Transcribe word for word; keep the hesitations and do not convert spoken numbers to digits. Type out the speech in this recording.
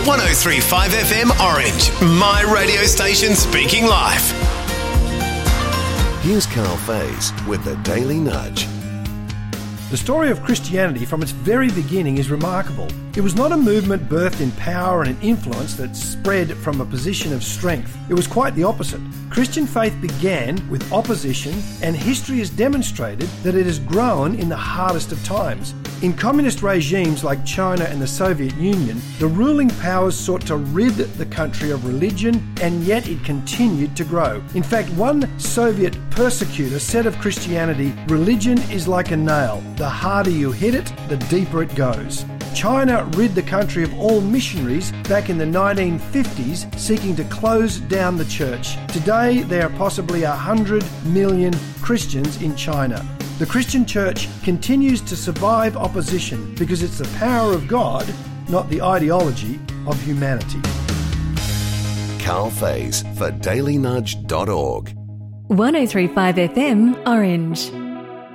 one oh three point five F M Orange, my radio station speaking life. Here's Carl Faze with the Daily Nudge. The story of Christianity from its very beginning is remarkable. It was not a movement birthed in power and in influence that spread from a position of strength. It was quite the opposite. Christian faith began with opposition, and history has demonstrated that it has grown in the hardest of times. In communist regimes like China and the Soviet Union, the ruling powers sought to rid the country of religion, and yet it continued to grow. In fact, one Soviet persecutor said of Christianity, "Religion is like a nail. The harder you hit it, the deeper it goes." China rid the country of all missionaries back in the nineteen fifties, seeking to close down the church. Today, there are possibly one hundred million Christians in China. The Christian church continues to survive opposition because it's the power of God, not the ideology of humanity. Carl Faze for daily nudge dot org. one oh three point five F M Orange.